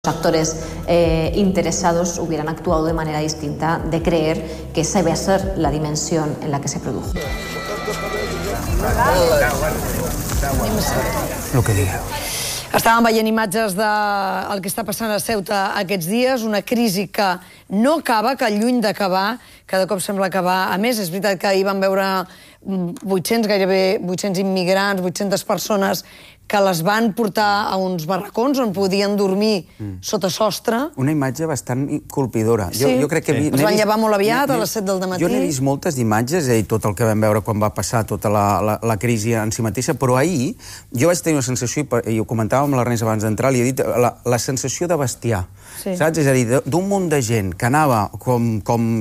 actores interesados hubieran actuado de manera distinta, de creer que esa iba a ser la dimensión en la que se produjo. Lo que diga. Estàvem veient imatges del que està passant a Ceuta aquests dies, una crisi que no acaba, que lluny d'acabar, cada cop sembla acabar. A més, és veritat que ahir vam veure 800, gairebé 800 immigrants, 800 persones que les van portar a uns barracons on podien dormir sota sostre. Una imatge bastant colpidora. Jo crec que els van llevar molt aviat, a les 7 del matí. Jo n'he vist moltes imatges, i tot el que vam veure quan va passar tota la crisi en si mateixa, però ahir jo vaig tenir una sensació, i ho comentava amb l'Ernest abans d'entrar, li he dit la sensació de bestiar. Saps? És a dir, d'un munt de gent que anava com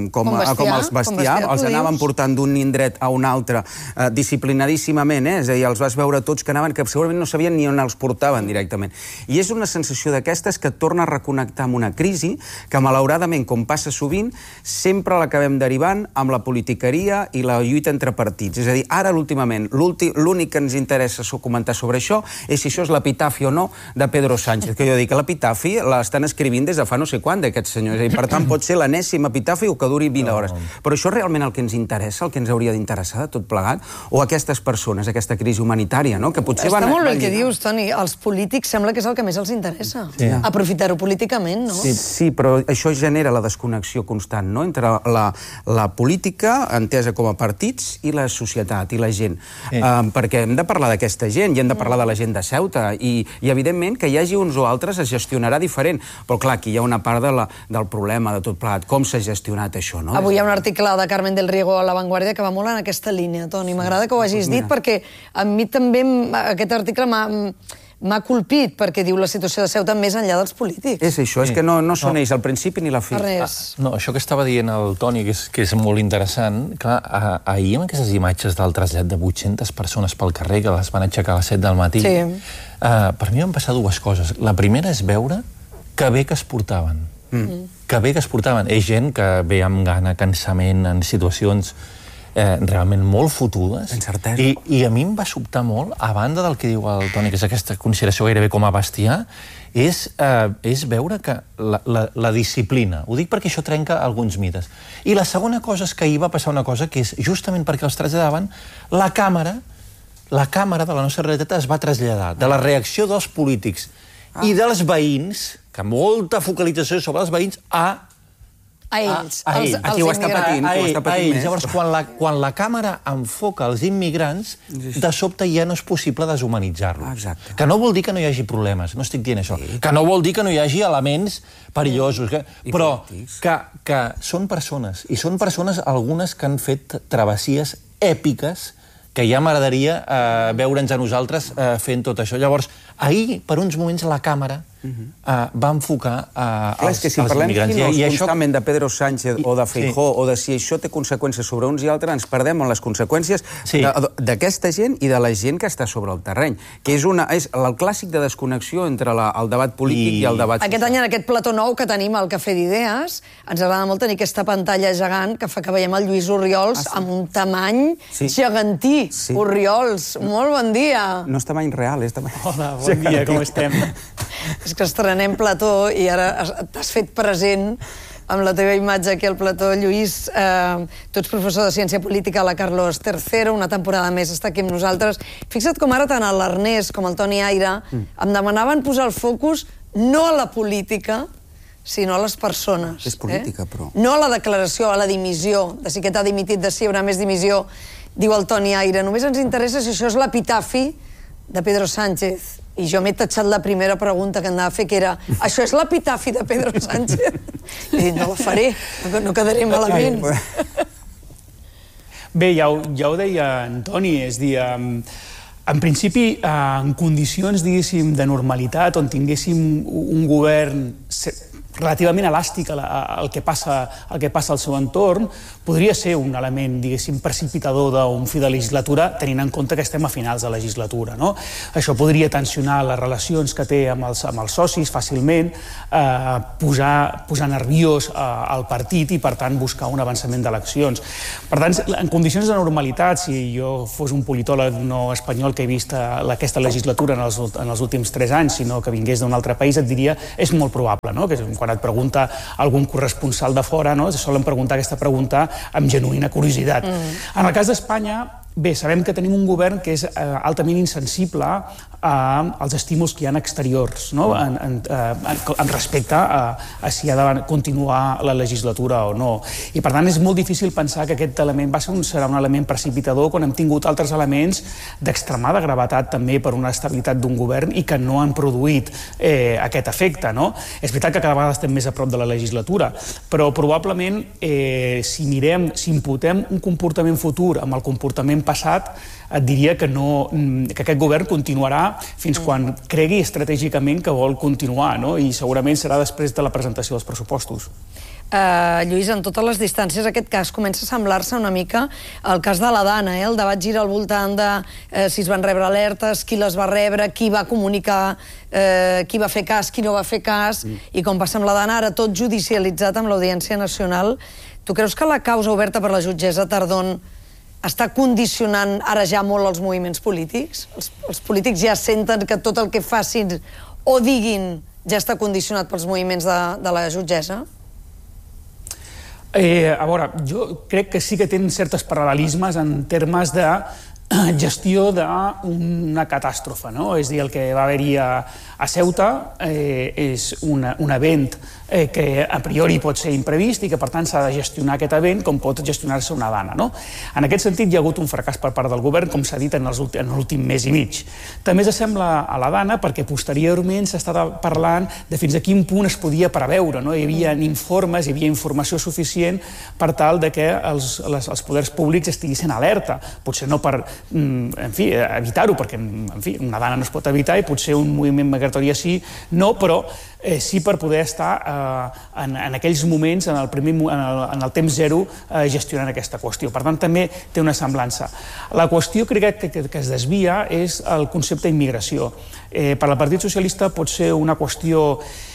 els bestiar, els anaven portant d'un indret a un altre disciplinadíssimament, és a dir, els vas veure tots que anaven, que segurament no sabien ni on els portaven directament. I és una sensació d'aquestes que torna a reconnectar amb una crisi que, malauradament, com passa sovint, sempre l'acabem derivant amb la politiqueria i la lluita entre partits. És a dir, ara, últimament, l'únic que ens interessa comentar sobre això és si això és l'epitafi o no de Pedro Sánchez, que jo dic que l'epitafi l'estan escrivint des de fa no sé quan d'aquests senyors, i per tant pot ser l'enèsim epitafi o que duri 20 hores. Però això és realment el que ens interessa, el que ens hauria d'interessar de tot plegat? O aquestes persones, aquesta crisi humanitària, no? Que potser van... Està molt bé el que dius, Toni. Els polítics sembla que és el que més els interessa. Aprofitar-ho políticament, no? Sí, però això genera la desconnexió constant, no?, entre la política, entesa com a partits, i la societat, i la gent. Perquè hem de parlar d'aquesta gent, i hem de parlar de la gent de Ceuta, i evidentment que hi hagi uns o altres es gestionarà diferent. Però clar, aquí hi ha una part del problema de tot plegat. Com s'ha gestionat això, no? Avui hi ha un article de Carmen del Riego a La Vanguardia que va molt en aquesta línia, Toni. M'agrada que ho hagis dit perquè a mi també aquest article m'ha colpit, perquè diu la situació de Ceuta més enllà dels polítics. És això, és que no són ells al principi ni la fi. No, això que estava dient el Toni, que és molt interessant, clar, ahir amb aquestes imatges del trasllat de 800 persones pel carrer que les van aixecar a les 7 del matí, per mi van passar dues coses. La primera és veure que bé que es portaven. Que bé que es portaven. És gent que ve amb gana, cansament, en situacions realment molt fotudes. I a mi em va sobtar molt, a banda del que diu el Toni, que és aquesta consideració gairebé com a bestiar, és veure que la disciplina. Ho dic perquè això trenca alguns mites. I la segona cosa és que ahir va passar una cosa que és justament perquè els traslladaven, la càmera de la nostra realitat es va traslladar, de la reacció dels polítics i dels veïns, que molta focalització sobre els veïns, a ells. Aquí ho està patint més. Llavors, quan la càmera enfoca els immigrants, de sobte ja no és possible deshumanitzar-los. Que no vol dir que no hi hagi problemes, no estic dient això. Que no vol dir que no hi hagi elements perillosos, però que són persones, i són persones algunes que han fet travessies èpiques que ja m'agradaria veure'ns a nosaltres fent tot això. Llavors, ahir, per uns moments, la càmera va enfocar els immigrants. Si parlem constantment de Pedro Sánchez o de Feijóo, o de si això té conseqüències sobre uns i altres, ens perdem en les conseqüències d'aquesta gent i de la gent que està sobre el terreny, que és el clàssic de desconnexió entre el debat polític i el debat social. Aquest any, en aquest plató nou que tenim al Cafè d'Idees, ens agrada molt tenir aquesta pantalla gegant que fa que veiem el Lluís Orriols amb un tamany gegantí. Orriols, molt bon dia. No és tamany real, és tamany... Hola, bon dia, com estem? És que estrenem plató i ara t'has fet present amb la teva imatge aquí al plató. Lluís, tu ets professor de Ciència Política a la Carlos III, una temporada més està aquí amb nosaltres. Fixa't com ara tant l'Ernest com el Toni Aire em demanaven posar el focus no a la política, sinó a les persones. És política, però... No a la declaració, a la dimissió, de si aquest ha dimitit, de si hi haurà més dimissió, diu el Toni Aire. Només ens interessa si això és l'epitafi de Pedro Sánchez. I jo m'he tatxat la primera pregunta que anava a fer, que era això és l'epitafi de Pedro Sánchez? I dic, no la faré, no quedaré malament. Bé, ja ho deia en Toni, és dir, en principi, en condicions, diguéssim, de normalitat, on tinguéssim un govern relativament elàstic al que passa al seu entorn, podria ser un element, diguéssim, precipitador d'un fi de legislatura, tenint en compte que estem a finals de legislatura. Això podria tensionar les relacions que té amb els socis fàcilment, posar nerviós al partit i, per tant, buscar un avançament d'eleccions. Per tant, en condicions de normalitat, si jo fos un politòleg no espanyol que he vist aquesta legislatura en els últims 3 anys, sinó que vingués d'un altre país, et diria és molt probable, que quan et pregunta algun corresponsal de fora, solen preguntar aquesta pregunta amb genuïna curiositat. En el cas d'Espanya, bé, sabem que tenim un govern que és altament insensible als estímuls que hi ha exteriors, en respecte a si ha de continuar la legislatura o no. I, per tant, és molt difícil pensar que aquest element serà un element precipitador quan hem tingut altres elements d'extremada gravetat també per una estabilitat d'un govern i que no han produït aquest efecte. És veritat que cada vegada estem més a prop de la legislatura, però probablement si imputem un comportament futur amb el comportament passat, et diria que aquest govern continuarà fins quan cregui estratègicament que vol continuar, i segurament serà després de la presentació dels pressupostos. Lluís, en totes les distàncies aquest cas comença a semblar-se una mica al cas de la Dana. El debat gira al voltant de si es van rebre alertes, qui les va rebre, qui va comunicar, qui va fer cas, qui no va fer cas, i com passa amb la Dana, ara tot judicialitzat amb l'Audiència Nacional. Tu creus que la causa oberta per la jutgessa Tardón està condicionant ara ja molt els moviments polítics? Els polítics ja senten que tot el que facin o diguin ja està condicionat pels moviments de la jutgessa? A veure, jo crec que sí que tenen certes paral·lelismes en termes de gestió d'una catàstrofe. És a dir, el que va haver-hi a Ceuta és un event que a priori pot ser imprevist i que, per tant, s'ha de gestionar aquest event com pot gestionar-se una Dana. En aquest sentit, hi ha hagut un fracàs per part del govern, com s'ha dit en l'últim mes i mig. També s'assembla a la Dana perquè posteriorment s'està parlant de fins a quin punt es podia preveure. Hi havia informes, hi havia informació suficient per tal que els poders públics estiguessin alerta. Potser no per evitar-ho, perquè una Dana no es pot evitar i potser un moviment migratori sí, no, però sí per poder estar en aquells moments, en el temps zero, gestionant aquesta qüestió. Per tant, també té una semblança. La qüestió, crec que es desvia, és el concepte d'immigració. Per al Partit Socialista pot ser una qüestió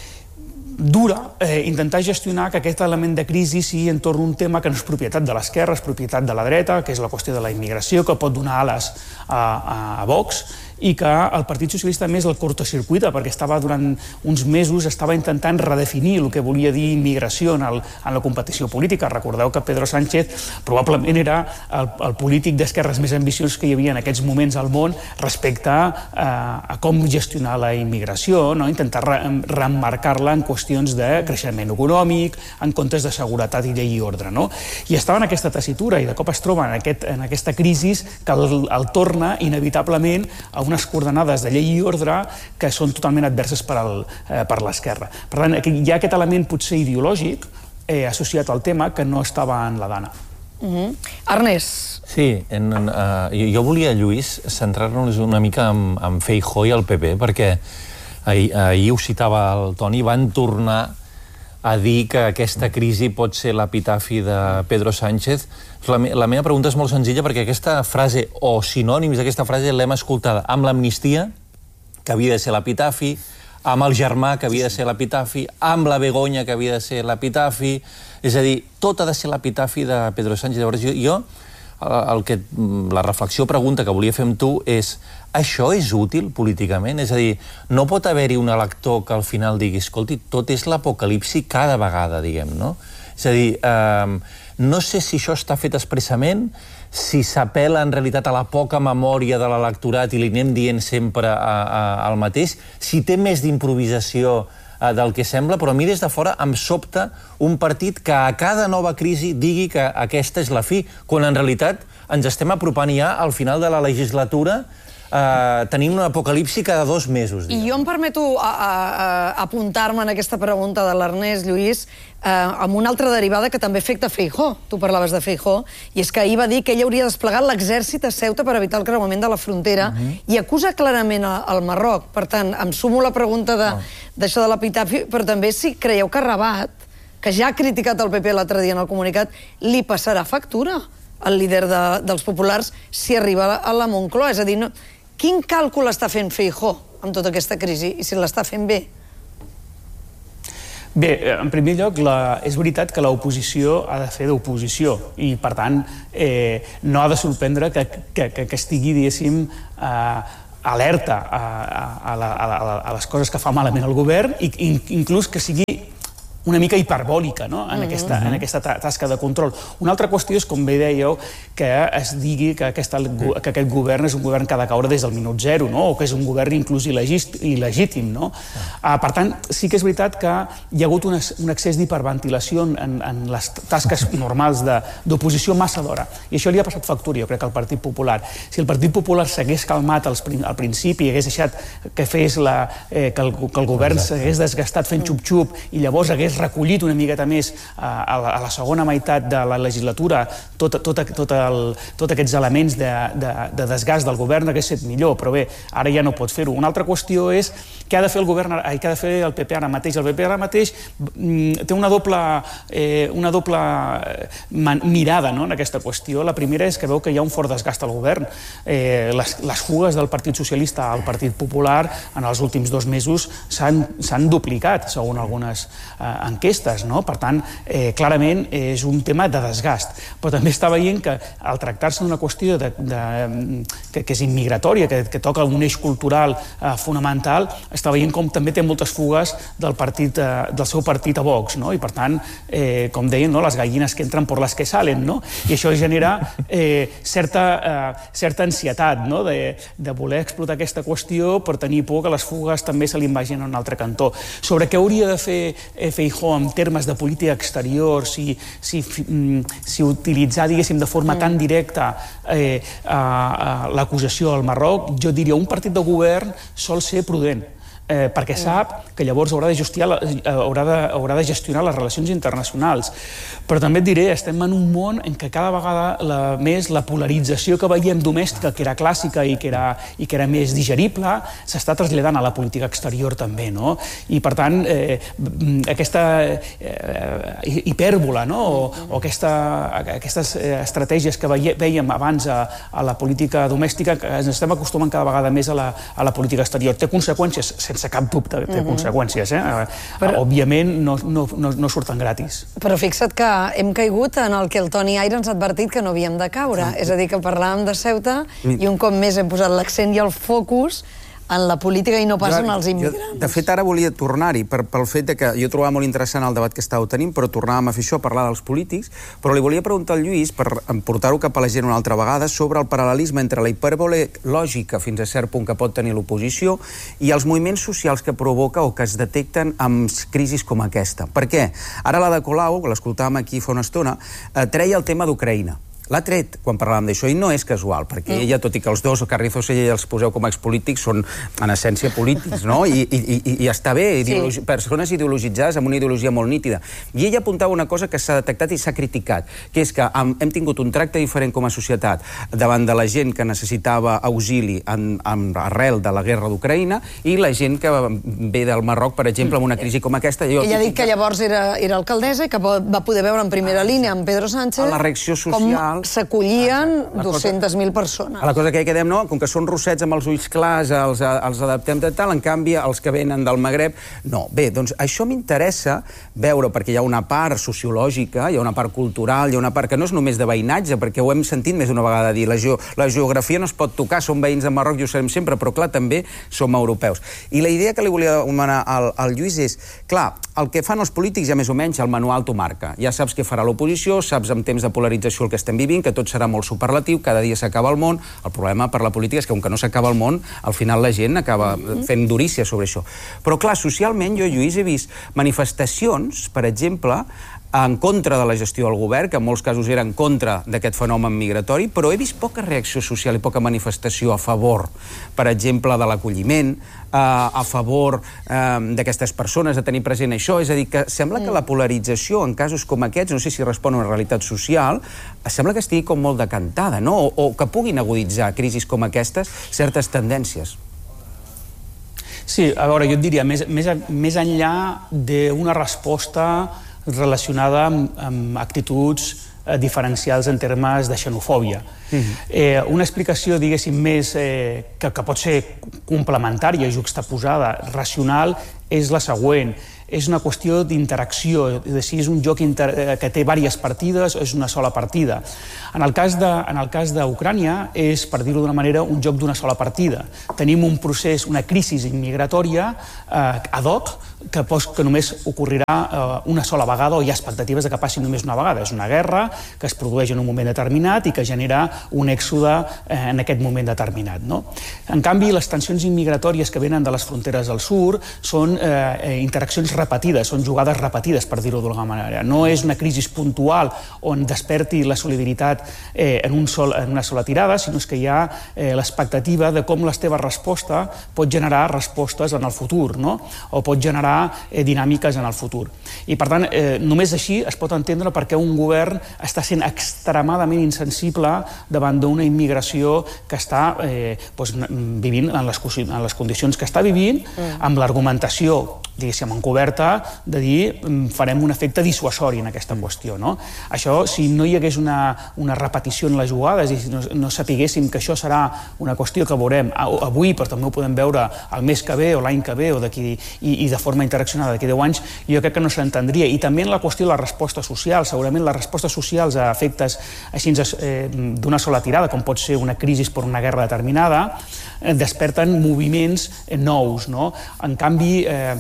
dura intentar gestionar que aquest element de crisi sigui entorn d'un tema que no és propietat de l'esquerra, és propietat de la dreta, que és la qüestió de la immigració, que pot donar ales a Vox, i que el Partit Socialista més el cortocircuita, perquè durant uns mesos estava intentant redefinir el que volia dir immigració en la competició política. Recordeu que Pedro Sánchez probablement era el polític d'esquerres més ambiciós que hi havia en aquests moments al món respecte a com gestionar la immigració, intentar reemmarcar-la en qüestions de creixement econòmic, en comptes de seguretat i llei i ordre. I estava en aquesta tessitura i de cop es troba en aquesta crisi que el torna inevitablement a unes coordenades de llei i ordre que són totalment adverses per l'esquerra. Per tant, hi ha aquest element potser ideològic associat al tema que no estava en la Dana. Ernest. Sí, jo volia, Lluís, centrar-nos una mica en Feijóo i el PP, perquè ahir ho citava el Toni, van tornar a dir que aquesta crisi pot ser l'epitafi de Pedro Sánchez. La meva pregunta és molt senzilla perquè aquesta frase, o sinònims d'aquesta frase, l'hem escoltada amb l'amnistia, que havia de ser l'epitafi, amb el germà, que havia de ser l'epitafi, amb la Begoña, que havia de ser l'epitafi. És a dir, tot ha de ser l'epitafi de Pedro Sánchez. Llavors, la reflexió pregunta que volia fer amb tu és: això és útil políticament? És a dir, no pot haver-hi un elector que al final digui escolti, tot és l'apocalipsi cada vegada, diguem, no? És a dir, no sé si això està fet expressament, si s'apela en realitat a la poca memòria de l'electorat i li anem dient sempre el mateix, si té més d'improvisació del que sembla, però a mi des de fora em sobta un partit que a cada nova crisi digui que aquesta és la fi, quan en realitat ens estem apropant ja al final de la legislatura tenim una apocalipsi cada 2 mesos. I jo em permeto apuntar-me en aquesta pregunta de l'Ernest, Lluís, amb una altra derivada que també afecta Feijóo. Tu parlaves de Feijóo, i és que ahir va dir que ell hauria desplegat l'exèrcit a Ceuta per evitar el creuament de la frontera i acusa clarament el Marroc. Per tant, em sumo la pregunta d'això de l'epitafi, però també si creieu que Rabat, que ja ha criticat el PP l'altre dia en el comunicat, li passarà factura al líder dels populars si arriba a la Moncloa. És a dir, quin càlcul està fent Feijóo amb tota aquesta crisi i si l'està fent bé? Bé, en primer lloc, és veritat que l'oposició ha de fer d'oposició i, per tant, no ha de sorprendre que estigui, diguéssim, alerta a les coses que fa malament el govern i inclús que sigui una mica hiperbòlica en aquesta tasca de control. Una altra qüestió és, com bé dèieu, que es digui que aquest govern és un govern que ha de caure des del minut zero, o que és un govern inclús il·legítim. Per tant, sí que és veritat que hi ha hagut un excés d'hiperventilació en les tasques normals d'oposició massa d'hora. I això li ha passat factura, jo crec, al Partit Popular. Si el Partit Popular s'hagués calmat al principi i hagués deixat que el govern s'hagués desgastat fent xup-xup i llavors hagués recollit una miqueta més a la segona meitat de la legislatura tots aquests elements de desgast del govern hagués estat millor, però bé, ara ja no pot fer-ho. Una altra qüestió és què ha de fer el PP ara mateix. El PP ara mateix té una doble mirada en aquesta qüestió. La primera és que veu que hi ha un fort desgast al govern. Les fugues del Partit Socialista al Partit Popular en els últims 2 mesos s'han duplicat, segons algunes enquestes, per tant, clarament és un tema de desgast. Però també està veient que al tractar-se d'una qüestió que és immigratòria, que toca un eix cultural fonamental, està veient com també té moltes fugues del seu partit a Vox, i per tant, com deien, les gallines que entren per les que salen, i això genera certa ansietat de voler explotar aquesta qüestió per tenir por que les fugues també se li vagin a un altre cantó. Sobre què hauria de fer Feijóo en termes de política exterior, si utilitzar, diguéssim, de forma tan directa l'acusació al Marroc, jo diria un partit de govern sol ser prudent, perquè sap que llavors haurà de gestionar les relacions internacionals. Però també et diré, estem en un món en què cada vegada més la polarització que veiem domèstica, que era clàssica i que era més digerible, s'està traslladant a la política exterior també, i per tant aquesta hipèrbola o aquestes estratègies que veiem abans a la política domèstica, que ens estem acostumant cada vegada més a la política exterior. Té conseqüències, sense cap dubte, té conseqüències. Òbviament no surten gratis. Però fixa't que hem caigut en el que el Toni Aire ens ha advertit que no havíem de caure. És a dir, que parlàvem de Ceuta i un cop més hem posat l'accent i el focus en la política i no pas en els immigrants. De fet, ara volia tornar-hi pel fet que jo trobava molt interessant el debat que estàveu tenint, però tornàvem a fer això, a parlar dels polítics, però li volia preguntar al Lluís, per portar-ho cap a la gent una altra vegada, sobre el paral·lelisme entre la hipèrbole lògica fins a cert punt que pot tenir l'oposició i els moviments socials que provoca o que es detecten amb crisis com aquesta. Per què? Ara la de Colau, l'escoltàvem aquí fa una estona, treia el tema d'Ucraïna. L'ha tret quan parlàvem d'això, i no és casual, perquè ella, tot i que els dos, Carrizosa i ella els poseu com a expolítics, són en essència polítics, i està bé, persones ideologitzades amb una ideologia molt nítida. I ella apuntava una cosa que s'ha detectat i s'ha criticat, que és que hem tingut un tracte diferent com a societat davant de la gent que necessitava auxili arrel de la guerra d'Ucraïna i la gent que ve del Marroc, per exemple, amb una crisi com aquesta. Ella ha dit que llavors era alcaldessa i que va poder veure en primera línia amb Pedro Sánchez la reacció social, s'acollien 200.000 persones. La cosa que hi quedem, com que són rossets amb els ulls clars, els adaptem de tal, en canvi, els que venen del Magreb, no. Bé, doncs això m'interessa veure, perquè hi ha una part sociològica, hi ha una part cultural, hi ha una part que no és només de veïnatge, perquè ho hem sentit més d'una vegada dir, la geografia no es pot tocar, som veïns de Marroc i ho serem sempre, però clar, també som europeus. I la idea que li volia demanar al Lluís és, clar, el que fan els polítics ja més o menys el manual t'ho marca. Ja saps què farà l'oposició, saps en temps de polarització el que estem vivint, que tot serà molt superlatiu, cada dia s'acaba el món. El problema per la política és que, com que no s'acaba el món, al final la gent acaba fent durícia sobre això. Però, clar, socialment, jo, Lluís, he vist manifestacions, per exemple, en contra de la gestió del govern, que en molts casos era en contra d'aquest fenomen migratori, però he vist poca reacció social i poca manifestació a favor, per exemple, de l'acolliment, a favor d'aquestes persones, de tenir present això. És a dir, que sembla que la polarització en casos com aquests, no sé si respon a una realitat social, sembla que estigui com molt decantada, no? O que puguin aguditzar crisis com aquestes certes tendències. Sí, a veure, jo et diria, més enllà d'una resposta relacionada amb actituds diferencials en termes de xenofòbia. Una explicació, diguéssim, més que pot ser complementària, juxtaposada, racional, és la següent. És una qüestió d'interacció, és a dir, si és un joc que té diverses partides o és una sola partida. En el cas d'Ucrània és, per dir-ho d'una manera, un joc d'una sola partida. Tenim un procés, una crisi immigratòria ad hoc, que només ocorrirà una sola vegada, o hi ha expectatives que passi només una vegada. És una guerra que es produeix en un moment determinat i que genera un èxode en aquest moment determinat. En canvi, les tensions immigratòries que venen de les fronteres del sud són interaccions repetides, són jugades repetides, per dir-ho d'alguna manera. No és una crisi puntual on desperti la solidaritat en una sola tirada, sinó que hi ha l'expectativa de com la teva resposta pot generar respostes en el futur, o pot generar dinàmiques en el futur. I, per tant, només així es pot entendre per què un govern està sent extremadament insensible davant d'una immigració que està vivint en les condicions que està vivint, amb l'argumentació, diguéssim, encoberta, de dir farem un efecte dissuasori en aquesta qüestió. Això, si no hi hagués una repetició en les jugades i no sapiguéssim que això serà una qüestió que veurem avui, però també ho podem veure el mes que ve o l'any que ve i de forma interaccionada d'aquí 10 anys, jo crec que no s'entendria. I també en la qüestió de la resposta social, segurament les respostes socials a efectes així d'una sola tirada, com pot ser una crisi per una guerra determinada, desperten moviments nous. En canvi,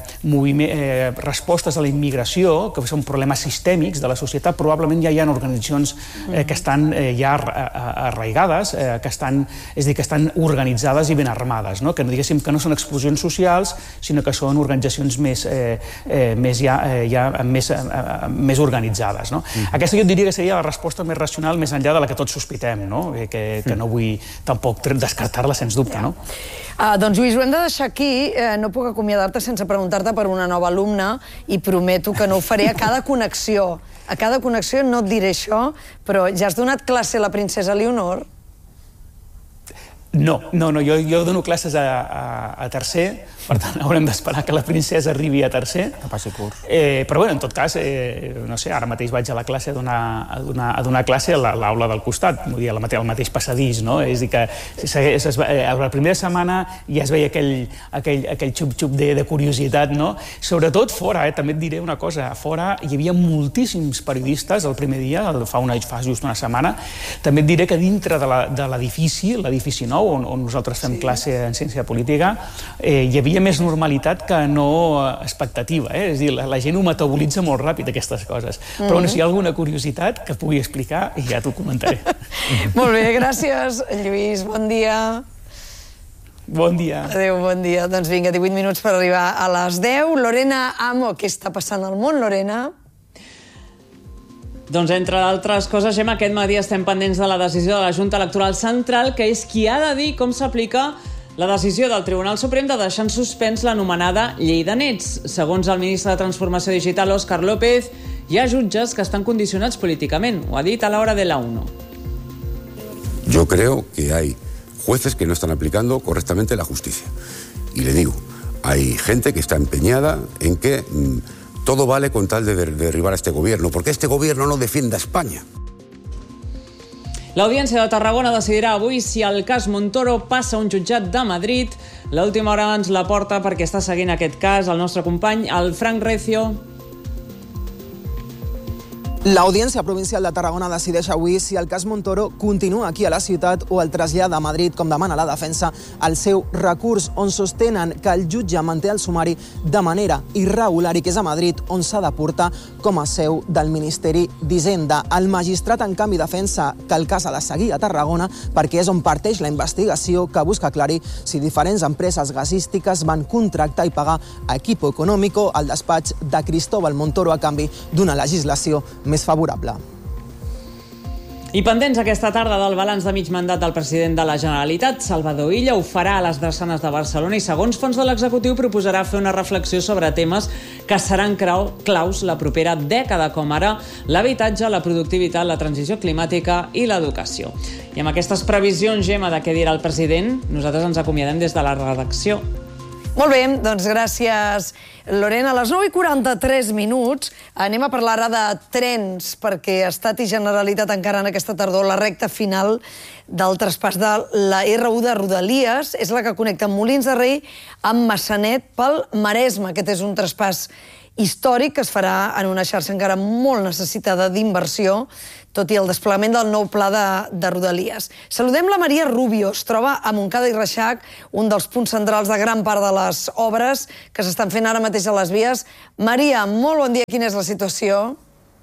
respostes a la immigració, que són problemes sistèmics de la societat, probablement ja hi ha organitzacions que estan ja arraigades, que estan organitzades i ben armades, que diguéssim que no són explosions socials, sinó que són organitzacions més organitzades. Aquesta jo diria que seria la resposta més racional, més enllà de la que tots sospitem, que no vull tampoc descartar-la, sens dubte. Doncs, Lluís, ho hem de deixar aquí. No puc acomiadar-te sense preguntar-te per una nova alumna i prometo que no ho faré a cada connexió. A cada connexió no et diré això, però ja has donat classe a la princesa Leonor? No, jo dono classes a tercer, per tant haurem d'esperar que la princesa arribi a tercer. Que passi curs. Però bé, en tot cas, no sé, ara mateix vaig a la classe a donar classe a l'aula del costat, al mateix passadís, no? És a dir, que a la primera setmana ja es veia aquell xup-xup de curiositat, no? Sobretot fora, també et diré una cosa, fora hi havia moltíssims periodistes el primer dia, fa just una setmana. També et diré que dintre de l'edifici nou, on nosaltres fem classe en ciència política, hi havia més normalitat que no expectativa. És a dir, la gent ho metabolitza molt ràpid, aquestes coses. Però si hi ha alguna curiositat que pugui explicar, ja t'ho comentaré. Molt bé, gràcies, Lluís. Bon dia. Bon dia. Adéu, bon dia. Doncs vinga, 18 minuts per arribar a les 10. Lorena Amo, què està passant al món, Lorena? Doncs, entre d'altres coses, Gemma, aquest matí estem pendents de la decisió de la Junta Electoral Central, que és qui ha de dir com s'aplica la decisió del Tribunal Suprem de deixar en suspens l'anomenada Llei de Nets. Segons el ministre de Transformació Digital, Óscar López, hi ha jutges que estan condicionats políticament. Ho ha dit a l'hora de la 1. Yo creo que hay jueces que no están aplicando correctamente la justicia. Y le digo, hay gente que está empeñada en que todo vale con tal de derribar a este gobierno, porque este gobierno no defiende a España. L'Audiència de Tarragona decidirà avui si el cas Montoro passa a un jutjat de Madrid. L'última hora ens la porta perquè està seguint aquest cas el nostre company, el Frank Recio. L'Audiència Provincial de Tarragona decideix avui si el cas Montoro continua aquí a la ciutat o el trasllada a Madrid, com demana la defensa, al seu recurs, on sostenen que el jutge manté el sumari de manera irregular i que és a Madrid on s'ha de portar com a seu del Ministeri d'Hisenda. El magistrat, en canvi, defensa que el cas ha de seguir a Tarragona perquè és on parteix la investigació que busca aclarir si diferents empreses gasístiques van contractar i pagar a Equipo Económico al despatx de Cristóbal Montoro a canvi d'una legislació més favorable. I pendents aquesta tarda del balanç de mig mandat del president de la Generalitat, Salvador Illa ho farà a les drassanes de Barcelona i, segons fons de l'executiu, proposarà fer una reflexió sobre temes que seran claus la propera dècada, com ara l'habitatge, la productivitat, la transició climàtica i l'educació. I amb aquestes previsions, Gemma, de què dirà el president, nosaltres ens acomiadem des de la redacció. Molt bé, doncs gràcies, Lorena. A les 9:43 anem a parlar ara de trens, perquè Estat i Generalitat encara en aquesta tardor la recta final del traspàs de la R1 de Rodalies. És la que connecta Molins de Rei amb Massanet pel Maresme. Aquest és un traspàs històric que es farà en una xarxa encara molt necessitada d'inversió, tot i el desplegament del nou pla de Rodalies. Saludem la Maria Rubio, es troba a Montcada i Reixac, un dels punts centrals de gran part de les obres que s'estan fent ara mateix a les vies. Maria, molt bon dia, quina és la situació?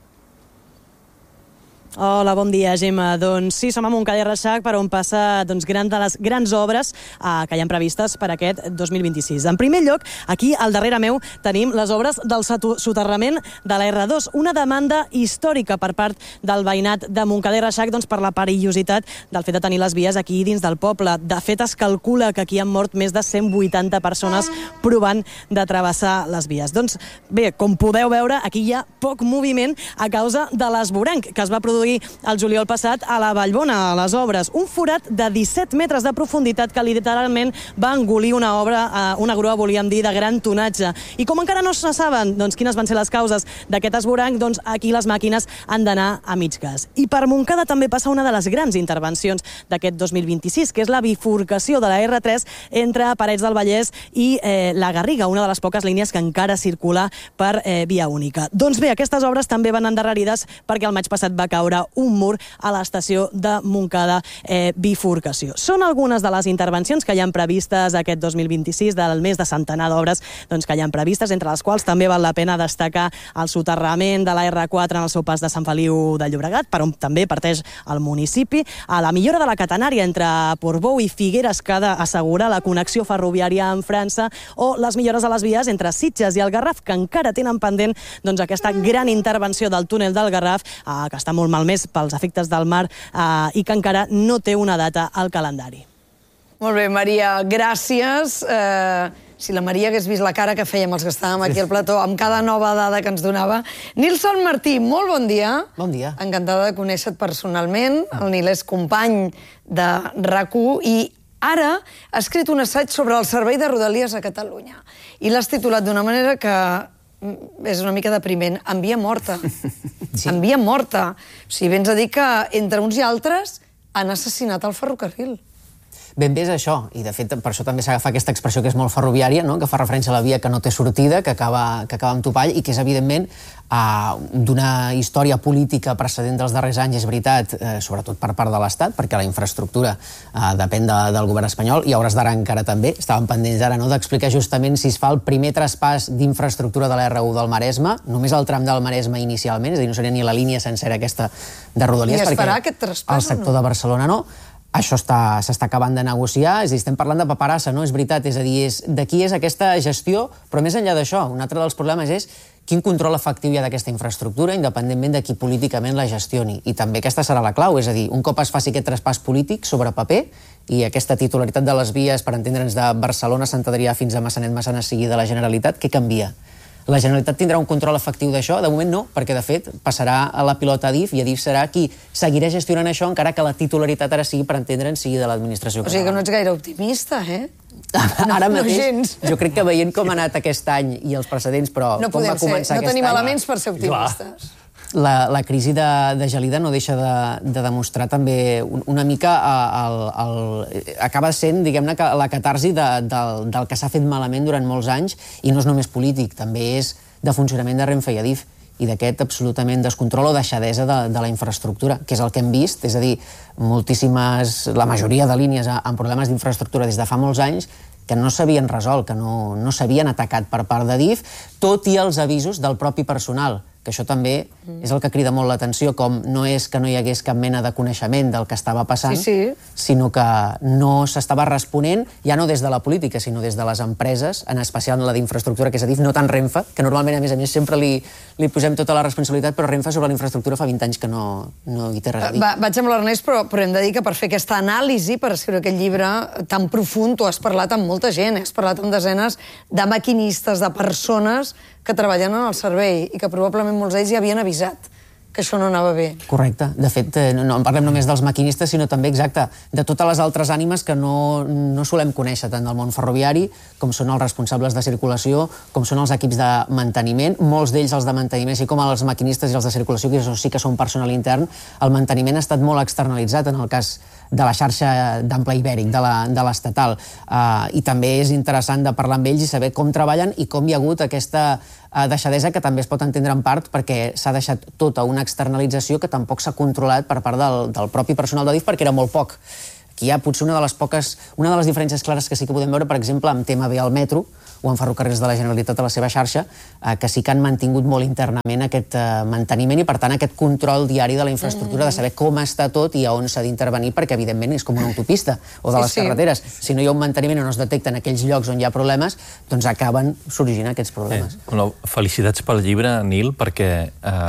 Hola, bon dia, Gemma. Doncs sí, som a Montcada i Reixac, per on passa gran de les grans obres que hi ha previstes per aquest 2026. En primer lloc, aquí al darrere meu tenim les obres del soterrament de la R2, una demanda històrica per part del veïnat de Montcada i Reixac per la perillositat del fet de tenir les vies aquí dins del poble. De fet, es calcula que aquí han mort més de 180 persones provant de travessar les vies. Doncs bé, com podeu veure, aquí hi ha poc moviment a causa de l'esvoranc que es va produir el juliol passat a la Vallbona, a les obres. Un forat de 17 metres de profunditat que literalment va engolir una grua, volíem dir, de gran tonatge. I com encara no se saben quines van ser les causes d'aquest esvoranc, aquí les màquines han d'anar a mig gas. I per Montcada també passa una de les grans intervencions d'aquest 2026, que és la bifurcació de la R3 entre Parets del Vallès i la Garriga, una de les poques línies que encara circula per via única. Doncs bé, aquestes obres també van endarrerides perquè el maig passat va caure un mur a l'estació de Montcada bifurcació. Són algunes de les intervencions que hi ha previstes aquest 2026, del més de centenar d'obres que hi ha previstes, entre les quals també val la pena destacar el soterrament de la R4 en el seu pas de Sant Feliu de Llobregat, per on també parteix el municipi, a la millora de la catenària entre Portbou i Figueres, que ha d'assegurar la connexió ferroviària amb França, o les millores a les vies entre Sitges i el Garraf, que encara tenen pendent aquesta gran intervenció del túnel del Garraf, que està molt malmès pels efectes del mar i que encara no té una data al calendari. Molt bé, Maria, gràcies. Si la Maria hagués vist la cara que fèiem els que estàvem aquí al plató amb cada nova dada que ens donava. Nilson Martí, molt bon dia. Bon dia. Encantada de conèixer-te personalment. El Nil és company de RAC1 i ara ha escrit un assaig sobre el servei de Rodalies a Catalunya. I l'has titulat d'una manera que és una mica depriment. Envia morta. Envia morta. O sigui, vens a dir que entre uns i altres han assassinat el ferrocarril. Ben bé és això, i de fet per això també s'agafa aquesta expressió que és molt ferroviària, que fa referència a la via que no té sortida, que acaba amb topall, i que és evidentment d'una història política precedent dels darrers anys, és veritat, sobretot per part de l'Estat, perquè la infraestructura depèn del govern espanyol, i a hores d'ara encara també. Estàvem pendents ara d'explicar justament si es fa el primer traspàs d'infraestructura de la R1 del Maresme, només el tram del Maresme inicialment, és a dir, no seria ni la línia sencera aquesta de Rodalies, perquè es farà aquest traspàs, el sector de Barcelona no. Això s'està acabant de negociar, és a dir, estem parlant de paperassa, no? És veritat, és a dir, de qui és aquesta gestió, però més enllà d'això, un altre dels problemes és quin control efectiu hi ha d'aquesta infraestructura, independentment de qui políticament la gestioni. I també aquesta serà la clau, és a dir, un cop es faci aquest traspàs polític sobre paper i aquesta titularitat de les vies, per entendre'ns, de Barcelona, Sant Adrià fins a Massanet, Massanes sigui de la Generalitat, què canvia? La Generalitat tindrà un control efectiu d'això? De moment no, perquè de fet passarà a la pilota a DIF i a DIF serà qui seguirà gestionant això encara que la titularitat ara sigui, per entendre'ns, sigui de l'administració catalana. O sigui que no ets gaire optimista, eh? Ara mateix, jo crec que veient com ha anat aquest any i els precedents, però com va començar aquest any... No tenim elements per ser optimistes. La crisi de gelida no deixa de demostrar també una mica acaba sent, diguem-ne, la catarsi del que s'ha fet malament durant molts anys, i no és només polític, també és de funcionament de Renfe i Adif. i d'aquest absolutament descontrol o deixadesa de la infraestructura, que és el que hem vist, és a dir, la majoria de línies amb problemes d'infraestructura des de fa molts anys que no s'havien resolt, que no s'havien atacat per part de DIF, tot i els avisos del propi personal, que això també és el que crida molt l'atenció, com no és que no hi hagués cap mena de coneixement del que estava passant, sinó que no s'estava responent, ja no des de la política, sinó des de les empreses, en especial en la d'infraestructura, que és a dir, no tant Renfe, que normalment, a més, sempre li posem tota la responsabilitat, però Renfe sobre la infraestructura fa 20 anys que no hi té res a dir. Vaig amb l'Ernest, però hem de dir que per fer aquesta anàlisi, per escriure aquest llibre tan profund, tu has parlat amb molta gent, has parlat amb desenes de maquinistes, de persones que treballen en el servei i que probablement molts d'ells ja havien avisat que això no anava bé. Correcte. De fet, no en parlem només dels maquinistes, sinó també, exacte, de totes les altres ànimes que no solem conèixer, tant del món ferroviari, com són els responsables de circulació, com són els equips de manteniment, molts d'ells els de manteniment, així com els maquinistes i els de circulació, que sí que són personal intern. El manteniment ha estat molt externalitzat en el cas de la xarxa d'ample ibèric, de l'estatal. I també és interessant de parlar amb ells i saber com treballen i com hi ha hagut aquesta deixadesa, que també es pot entendre en part perquè s'ha deixat tota una externalització que tampoc s'ha controlat per part del propi personal de DIF, perquè era molt poc. Aquí hi ha potser una de les diferències clares que sí que podem veure, per exemple, amb tema B al metro o en ferrocarrils de la Generalitat a la seva xarxa, que sí que han mantingut molt internament aquest manteniment i, per tant, aquest control diari de la infraestructura, de saber com està tot i a on s'ha d'intervenir, perquè, evidentment, és com una autopista o de les carreteres. Si no hi ha un manteniment o no es detecten aquells llocs on hi ha problemes, doncs acaben sorgint aquests problemes. Felicitats pel llibre, Nil, perquè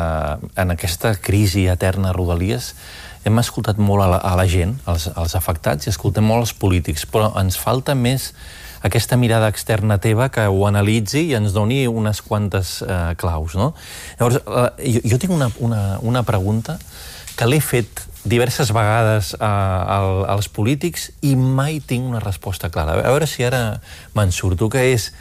en aquesta crisi eterna a Rodalies hem escoltat molt a la gent, als afectats, i escoltem molt els polítics, però ens falta més aquesta mirada externa teva que ho analitzi i ens doni unes quantes claus, no? Llavors, jo tinc una pregunta que l'he fet diverses vegades als polítics i mai tinc una resposta clara. A veure si ara me'n surto, que és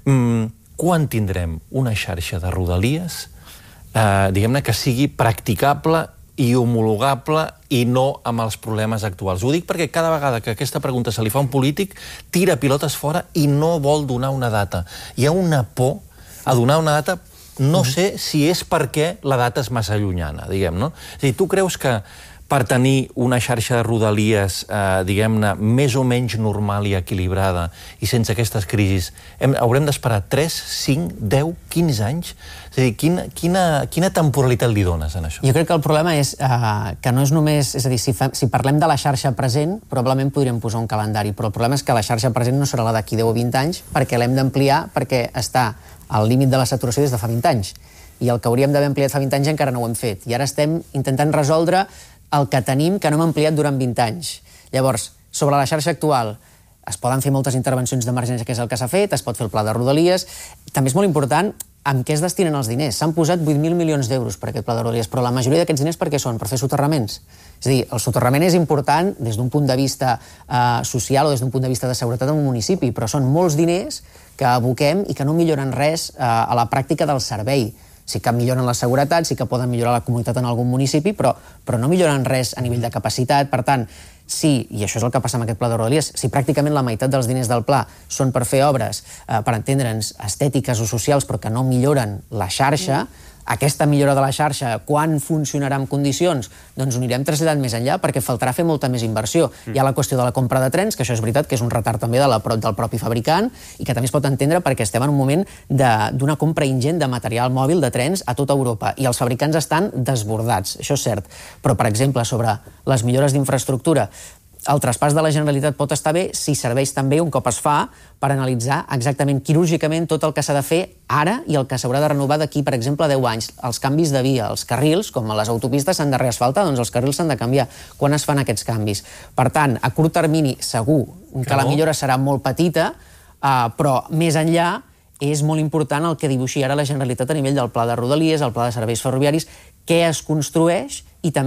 quan tindrem una xarxa de Rodalies, diguem-ne, que sigui practicable i homologable i no amb els problemes actuals. Ho dic perquè cada vegada que aquesta pregunta se li fa a un polític tira pilotes fora i no vol donar una data. Hi ha una por a donar una data, no sé si és perquè la data és massa llunyana, diguem, no? És a dir, tu creus que per tenir una xarxa de Rodalies, diguem-ne, més o menys normal i equilibrada i sense aquestes crisis, haurem d'esperar 3, 5, 10, 15 anys? És a dir, quina temporalitat li dones en això? Jo crec que el problema és que no és només... És a dir, si parlem de la xarxa present, probablement podríem posar un calendari, però el problema és que la xarxa present no serà la d'aquí 10 o 20 anys, perquè l'hem d'ampliar, perquè està al límit de la saturació des de fa 20 anys. I el que hauríem d'haver ampliat fa 20 anys encara no ho hem fet. I ara estem intentant resoldre el que tenim que no hem ampliat durant 20 anys. Llavors, sobre la xarxa actual, es poden fer moltes intervencions d'emergència, que és el que s'ha fet, es pot fer el pla de Rodalies. També és molt important amb què es destinen els diners. S'han posat 8.000 milions d'euros per aquest pla de Rodalies, però la majoria d'aquests diners per què són? Per fer soterraments. És a dir, el soterrament és important des d'un punt de vista social o des d'un punt de vista de seguretat en un municipi, però són molts diners que aboquem i que no milloren res a la pràctica del servei. Sí que milloren la seguretat, sí que poden millorar la comunitat en algun municipi, però no milloren res a nivell de capacitat. Per tant, sí, i això és el que passa amb aquest pla de Rodalies, si pràcticament la meitat dels diners del pla són per fer obres, per entendre'ns, estètiques o socials, però que no milloren la xarxa, aquesta millora de la xarxa, quan funcionarà en condicions? Doncs ho anirem traslladant més enllà, perquè faltarà fer molta més inversió. Hi ha la qüestió de la compra de trens, que això és veritat, que és un retard també del propi fabricant, i que també es pot entendre perquè estem en un moment d'una compra ingent de material mòbil de trens a tota Europa, i els fabricants estan desbordats, això és cert. Però, per exemple, sobre les millores d'infraestructura, el traspàs de la Generalitat pot estar bé si serveix també, un cop es fa, per analitzar exactament quirúrgicament tot el que s'ha de fer ara i el que s'haurà de renovar d'aquí, per exemple, 10 anys. Els canvis de via, els carrils, com a les autopistes s'han de reasfaltar, doncs els carrils s'han de canviar. Quan es fan aquests canvis? Per tant, a curt termini, segur que la millora serà molt petita, però més enllà és molt important el que dibuixi ara la Generalitat a nivell del pla de Rodalies, el pla de serveis ferroviaris, què es construeix i també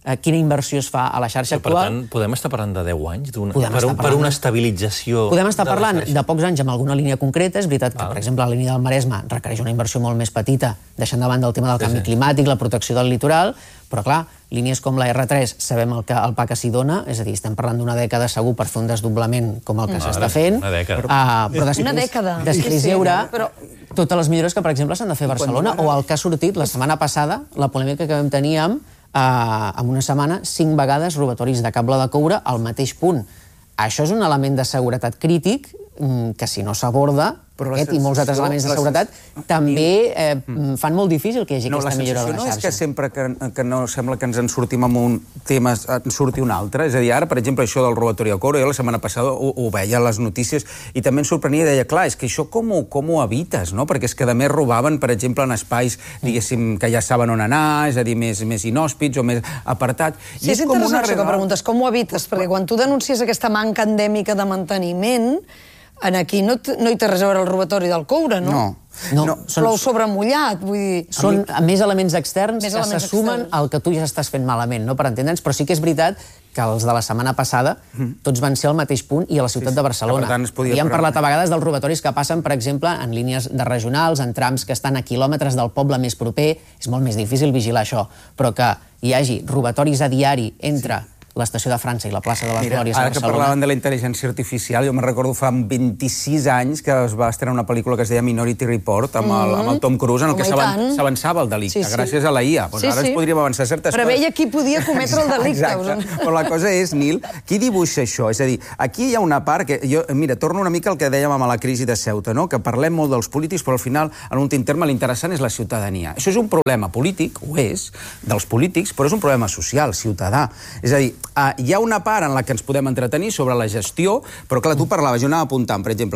quina inversió es fa a la xarxa actual. Per tant, podem estar parlant de 10 anys per una estabilització... Podem estar parlant de pocs anys amb alguna línia concreta. És veritat que, per exemple, la línia del Maresme requereix una inversió molt més petita, deixant de banda el tema del canvi climàtic, la protecció del litoral, però, clar, línies com la R3 sabem el pa que s'hi dona, és a dir, estem parlant d'una dècada segur per fer un desdoblament com el que s'està fent. Una dècada. Una dècada. Després hi haurà totes les millores que, per exemple, s'han de fer a Barcelona, o el que ha sortit la setmana passada, la polèmica que vam tenir en una setmana, 5 vegades robatoris de cable de coure al mateix punt. Això és un element de seguretat crític que, si no s'aborda, aquest i molts altres elements de seguretat també fan molt difícil que hi hagi aquesta millora de la xarxa. No és que sempre que no sembla que ens en sortim amb un tema en surti un altre. És a dir, ara, per exemple, això del robatori de coure, jo la setmana passada ho veia a les notícies i també em sorprenia i deia, clar, és que això com ho evites, no? Perquè és que a més robaven, per exemple, en espais, diguéssim, que ja saben on anar, és a dir, més inhòspits o més apartats. Sí, és interessant això que preguntes, com ho evites? Perquè quan tu denuncies aquesta manca endèmica de manteniment, aquí no hi té res a veure el robatori del coure, no? No. Plou sobre mullat, vull dir... Són més elements externs que se sumen al que tu ja estàs fent malament, no per entendre'ns, però sí que és veritat que els de la setmana passada tots van ser al mateix punt i a la ciutat de Barcelona. I hem parlat a vegades dels robatoris que passen, per exemple, en línies de regionals, en trams que estan a quilòmetres del poble més proper. És molt més difícil vigilar això, però que hi hagi robatoris a diari entre l'estació de França i la plaça de les Glòries a Barcelona. Ara que parlaven de la intel·ligència artificial, jo me'n recordo fa 26 anys que es va estrenar una pel·lícula que es deia Minority Report amb el Tom Cruise, en el que s'avançava el delicte, gràcies a la IA. Ara ens podríem avançar certes coses. Preveia qui podia cometre el delicte. Exacte. Però la cosa és, Nil, qui dibuixa això? És a dir, aquí hi ha una part que... Mira, torno una mica al que dèiem amb la crisi de Ceuta, no? Que parlem molt dels polítics, però al final, en últim terme, l'interessant és la ciutadania. Això és un problema polític, ho és, dels polítics, però és un problema social, ciutadà. És a dir, hi ha una part en la que ens podem entretenir sobre la gestió, però clar, tu parlaves, jo anava apuntant, per exemple,